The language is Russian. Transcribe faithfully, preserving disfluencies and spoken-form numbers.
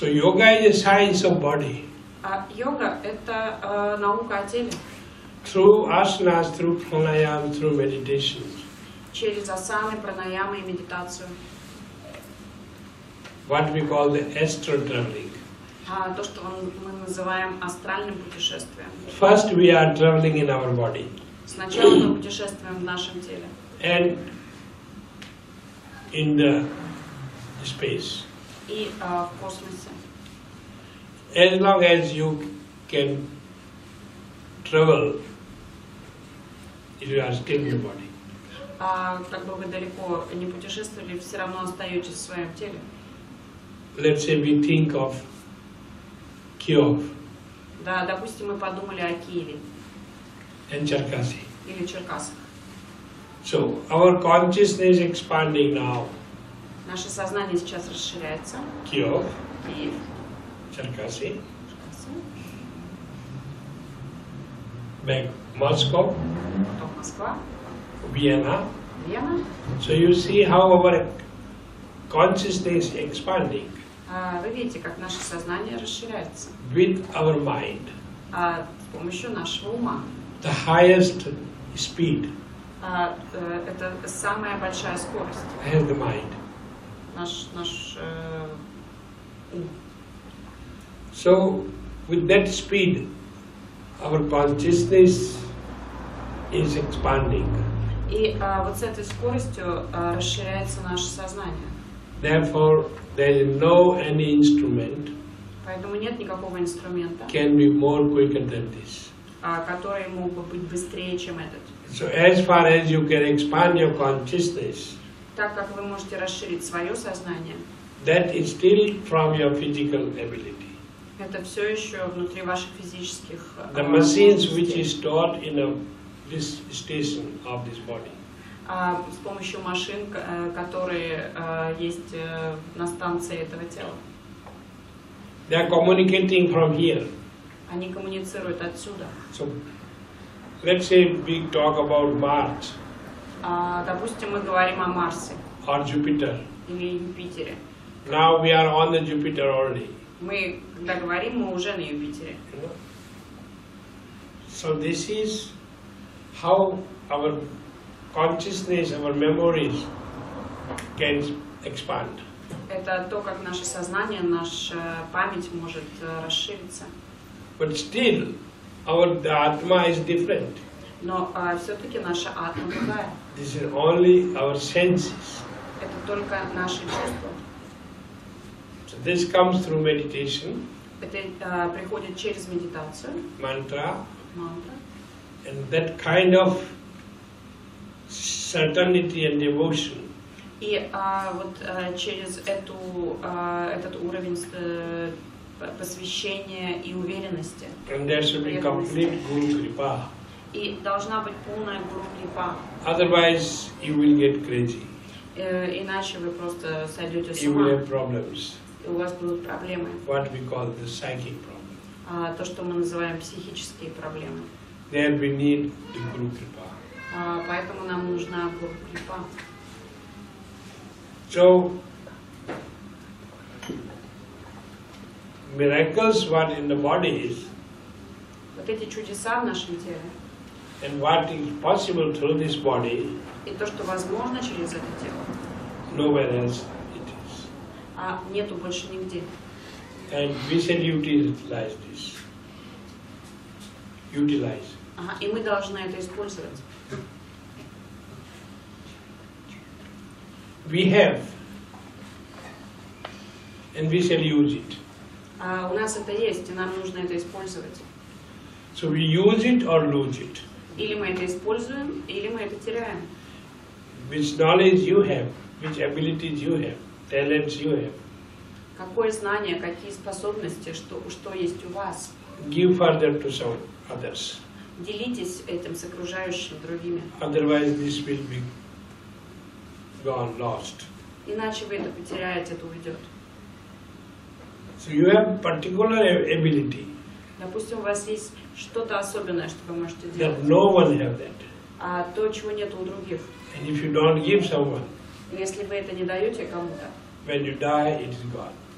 So yoga is a science of body. А йога – это э, наука о теле. Through asanas, through pranayama, through meditation. Через асаны, пранаямы и медитацию. What we call the astral traveling. А то, что мы называем астральным путешествием. First we are traveling in our body. Сначала мы путешествуем в нашем теле. And in the space. И э, в космосе. As long as you can travel, you are still in the body. А как бы вы далеко не путешествовали, все равно остаетесь в своем теле. Let's say we think of Kyiv. Да, допустим, мы подумали о Киеве. And Cherkasy. Или Черкасах. So our consciousness is expanding now. Наше сознание сейчас расширяется. Kyiv, Киев, Cherkasy, Черкасы, back Moscow, потом Москва, Vienna. Вена. So you see how our consciousness is expanding А, вы видите, как наше сознание расширяется. with our mind. А, с помощью нашего ума. The highest speed А, э, это самая большая скорость. has the mind. Наш, наш э, ум. So with that speed, our consciousness is expanding. И а, вот с этой скоростью а, расширяется наше сознание. Therefore, there is no any instrument Поэтому нет никакого инструмента, can be more quicker than this. а, который мог бы быть быстрее, чем этот. So as far as you can expand your consciousness, Так как вы можете расширить свое сознание, that is still from your physical ability. это все еще внутри ваших физических а, The machines which возможностей. is stored in a, this station of this body. А, с помощью машин, к- э, которые э, есть э, на станции этого тела. They are communicating from here. Они коммуницируют отсюда. So let's say we talk about Mars А, допустим, мы говорим о Марсе or Jupiter. или Юпитере. Now we are on the Jupiter already. Мы, когда говорим, мы уже на Юпитере. You know? So this is how our consciousness, our memories can expand. Это то, как наше сознание, наша память может э, расшириться. But still, our the Atma is different. Но все-таки наша атма другая. This is only our senses. Это только наши чувства. So this comes through meditation, Это э, приходит через медитацию, mantra, мантра. and that kind of certainty and devotion И а, вот а, через эту, а, этот уровень э, посвящения и уверенности. and there should be complete Guru Kripa. И должна быть полная Гуру Крипа. Otherwise, you will get crazy. Э, иначе вы просто сойдете с You will ума, have problems. и у вас будут проблемы. What we call the psychic problem. А, то, что мы называем психические проблемы. There we need the Guru Kripa. А, поэтому нам нужна Гуру Крипа. So, miracles what in the body is, Вот эти чудеса в нашем теле, and what is possible through this body, и то, что возможно через это тело, nowhere else it is. а нету больше нигде. And we shall utilize this. Utilize. Ага, и мы должны это использовать. We have, and we shall use it. А у нас это есть, и нам нужно это использовать. So we use it or lose it. Или мы это используем, или мы это теряем. Which knowledge you have, which abilities you have, talents you have, Какое знание, какие способности, что, что есть у вас. give further to some others. Делитесь этим с окружающими другими. Otherwise this will be gone, lost. Иначе вы это потеряете, это уйдет. So you have particular ability Допустим, у вас есть что-то особенное, что вы можете that делать. no one have that. А то, чего нет у других. And if you don't give someone, Если вы это не даете кому-то, when you die, it is gone.